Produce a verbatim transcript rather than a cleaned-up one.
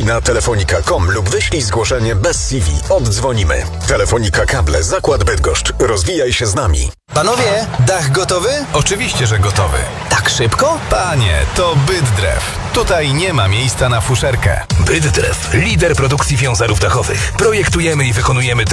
na telefonika kropka com lub wyślij zgłoszenie bez C V. Oddzwonimy. Telefonika Kable, Zakład Bydgoszcz. Rozwijaj się z nami. Panowie, dach gotowy? Oczywiście, że gotowy. Tak szybko? Panie, to Byddrew. Tutaj nie ma miejsca na fuszerkę. Byddrew, lider produkcji wiązarów dachowych. Projektujemy i wykonujemy